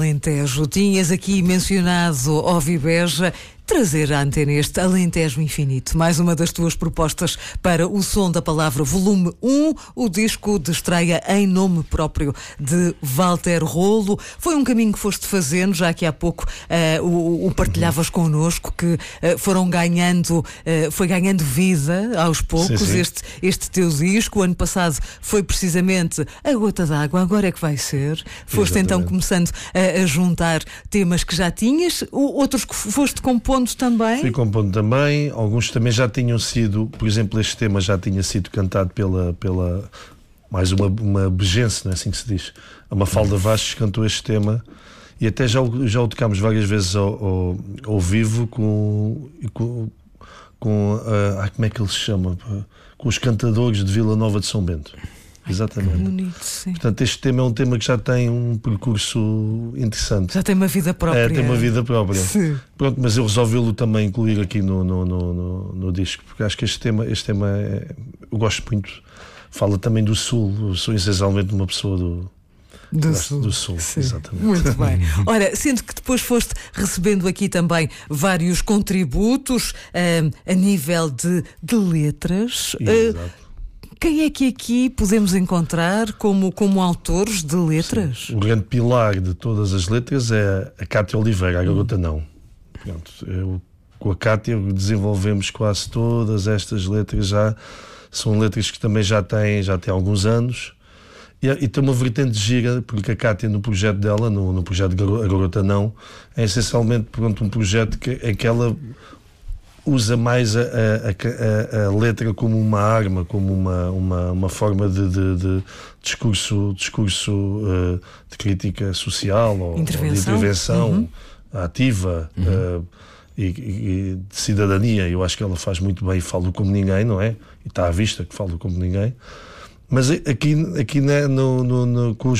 Alentejo. Tinhas aqui mencionado Ovibeja. Trazer à antena este Alentejo Infinito, mais uma das tuas propostas para o Som da Palavra, volume 1, o disco de estreia em nome próprio de Walter Rolo. Foi um caminho que foste fazendo, já que há pouco o partilhavas connosco, que foi ganhando vida aos poucos. Sim, sim. Este teu disco. O ano passado foi precisamente A Gota d'Água, agora é que vai ser. Foste então começando a juntar temas que já tinhas, outros que foste compondo também? Fui compondo também, alguns também já tinham sido, por exemplo, este tema já tinha sido cantado pela mais uma begense, não é assim que se diz? A Mafalda Vastos cantou este tema e até já o tocámos várias vezes ao vivo com como é que ele se chama? Com os cantadores de Vila Nova de São Bento. Exatamente. Que bonito, sim. Portanto, este tema é um tema que já tem um percurso interessante. Já tem uma vida própria. Tem uma vida própria. Sim. Pronto, mas eu resolvi-lo também incluir aqui no disco, porque acho que este tema eu gosto muito. Fala também do Sul. Eu sou essencialmente uma pessoa do Sul. Sim. Exatamente. Muito bem. Ora, sendo que depois foste recebendo aqui também vários contributos a nível de letras. Exato. Quem é que aqui podemos encontrar como autores de letras? Sim. O grande pilar de todas as letras é a Cátia Oliveira, a Garota Não. Pronto, com a Cátia desenvolvemos quase todas estas letras já. São letras que também já têm alguns anos. E tem uma vertente gira, porque a Cátia, no projeto dela, no projeto A Garota Não, é essencialmente um projeto em que ela usa mais a letra como uma arma, como uma forma de discurso de crítica social ou de intervenção ativa e de cidadania. Eu acho que ela faz muito bem e fala como ninguém, não é? E está à vista que fala como ninguém. Mas aqui né, com